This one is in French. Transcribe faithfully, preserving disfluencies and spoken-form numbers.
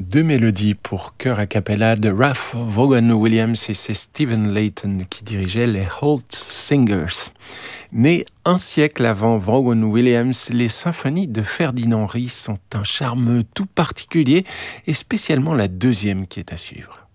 Deux mélodies pour chœur a cappella de Ralph Vaughan Williams et c'est Stephen Layton qui dirigeait les Holt Singers. Né un siècle avant Vaughan Williams, les symphonies de Ferdinand Ries ont un charme tout particulier et spécialement la deuxième qui est à suivre.